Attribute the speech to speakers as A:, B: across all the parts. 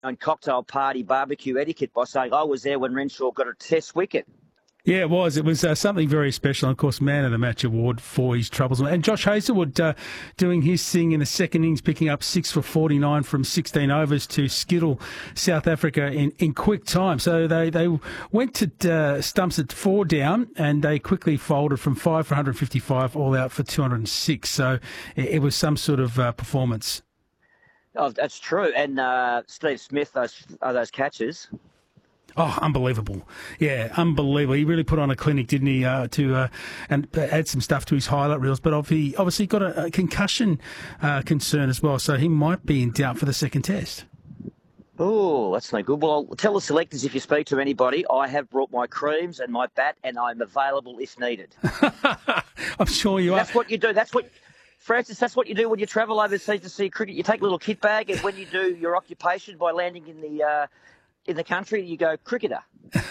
A: on cocktail party barbecue etiquette by saying I was there when Renshaw got a test wicket.
B: Yeah, it was. It was something very special. And of course, Man of the Match award for his troubles. And Josh Hazlewood doing his thing in the second innings, picking up 6 for 49 from 16 overs to skittle South Africa in quick time. So they went to stumps at 4 down, and they quickly folded from 5 for 155 all out for 206. So it was some sort of performance.
A: Oh, that's true. And Steve Smith, those catches.
B: Oh, unbelievable. Yeah, unbelievable. He really put on a clinic, didn't he, to and add some stuff to his highlight reels. But he obviously got a concussion concern as well, so he might be in doubt for the second test.
A: Oh, that's no good. Well, tell the selectors if you speak to anybody, I have brought my creams and my bat, and I'm available if needed.
B: I'm sure you are.
A: That's what you do. Francis, that's what you do when you travel overseas to see cricket. You take a little kit bag, and when you do your occupation by landing in the country, you go cricketer.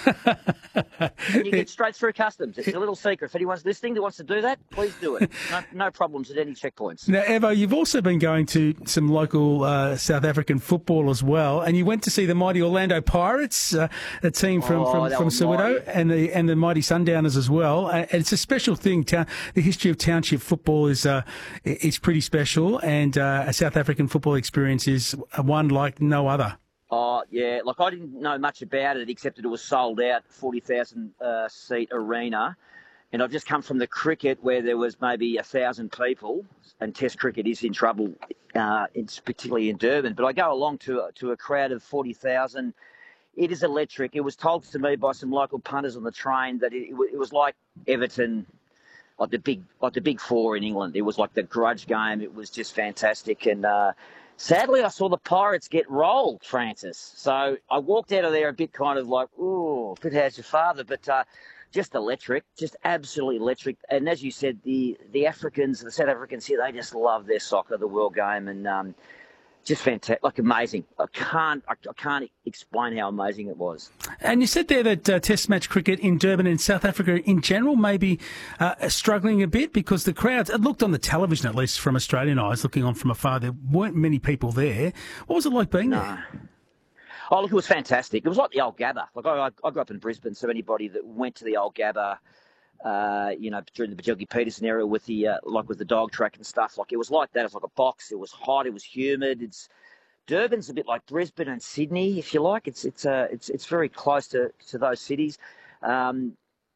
A: And you get straight through customs. It's a little secret. If anyone's listening that wants to do that, please do it. No problems at any checkpoints.
B: Now, Evo, you've also been going to some local South African football as well, and you went to see the mighty Orlando Pirates, a team from Soweto, and the mighty Sundowners as well. And it's a special thing. The history of township football is pretty special, and a South African football experience is one like no other.
A: Oh, yeah. Like, I didn't know much about it except that it was sold out, 40,000 seat arena. And I've just come from the cricket where there was maybe 1,000 people, and Test cricket is in trouble, particularly in Durban. But I go along to a crowd of 40,000. It is electric. It was told to me by some local punters on the train that it was like Everton, like the big four in England. It was like the grudge game. It was just fantastic. And sadly, I saw the Pirates get rolled, Francis. So I walked out of there a bit kind of like, ooh, a bit how's your father? But just electric, just absolutely electric. And as you said, the Africans, the South Africans here, they just love their soccer, the world game, and just fantastic, like amazing. I can't explain how amazing it was.
B: And you said there that Test match cricket in Durban and South Africa in general may be struggling a bit because the crowds, it looked on the television, at least from Australian eyes, looking on from afar, there weren't many people there. What was it like being there?
A: Oh, look, it was fantastic. It was like the old Gabba. Like I grew up in Brisbane, so anybody that went to the old Gabba, during the Bajilgi Peterson era with the dog track and stuff, like it was like that. It was like a box. It was hot. It was humid. Durban's a bit like Brisbane and Sydney, if you like. It's very close to those cities, and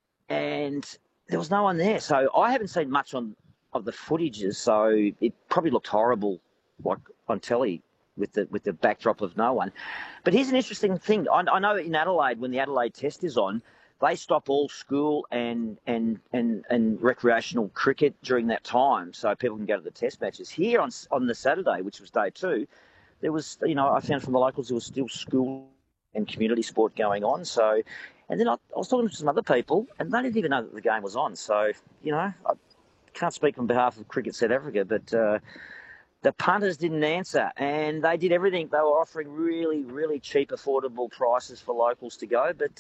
A: there was no one there. So I haven't seen much of the footages. So it probably looked horrible, like on telly, with the backdrop of no one. But here's an interesting thing. I know in Adelaide, when the Adelaide Test is on, they stop all school and recreational cricket during that time, so people can go to the Test matches. Here on the Saturday, which was day 2, there was, I found from the locals there was still school and community sport going on. So, and then I was talking to some other people, and they didn't even know that the game was on. So, I can't speak on behalf of Cricket South Africa, but the punters didn't answer, and they did everything. They were offering really, really cheap, affordable prices for locals to go, but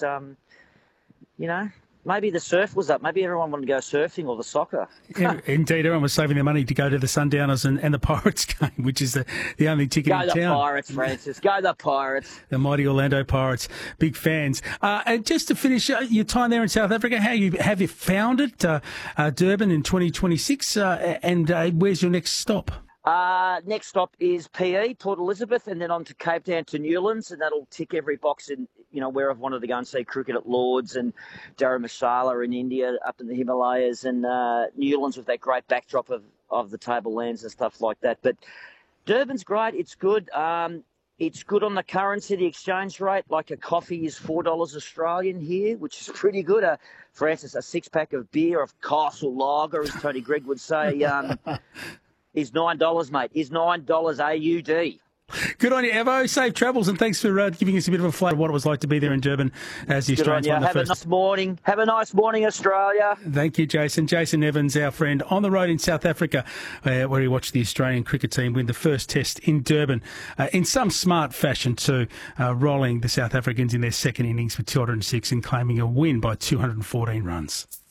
A: maybe the surf was up. Maybe everyone wanted to go surfing or the soccer.
B: Indeed, everyone was saving their money to go to the Sundowners and the Pirates game, which is the only ticket in town.
A: Go the Pirates, Francis. Go the Pirates.
B: The mighty Orlando Pirates. Big fans. And just to finish your time there in South Africa, have you found it, Durban in 2026, and where's your next stop?
A: Next stop is PE, Port Elizabeth, and then on to Cape Town to Newlands, and that'll tick every box in, where I've wanted to go and see cricket at Lords and Dharamshala in India, up in the Himalayas, and Newlands with that great backdrop of the tablelands and stuff like that. But Durban's great. It's good. It's good on the currency, the exchange rate. Like a coffee is $4 Australian here, which is pretty good. Francis, a 6-pack of beer, of Castle Lager, as Tony Gregg would say, is $9, mate. Is $9 AUD.
B: Good on you, Evo. Safe travels, and thanks for giving us a bit of a flavour of what it was like to be there in Durban as the Australians won the first.
A: Have a nice morning. Have a nice morning, Australia.
B: Thank you, Jason. Jason Evans, our friend, on the road in South Africa, where he watched the Australian cricket team win the first test in Durban, in some smart fashion too, rolling the South Africans in their second innings for 206 and claiming a win by 214 runs.